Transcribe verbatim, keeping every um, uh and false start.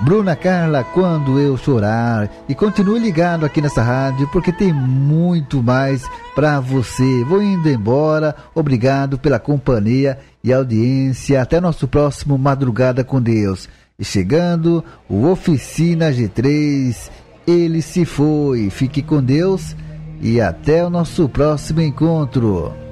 Bruna Carla, Quando Eu Chorar. E continue ligado aqui nessa rádio, porque tem muito mais para você. Vou indo embora, obrigado pela companhia e audiência. Até nosso próximo Madrugada com Deus. E chegando, o Oficina G três, ele se foi. Fique com Deus e até o nosso próximo encontro.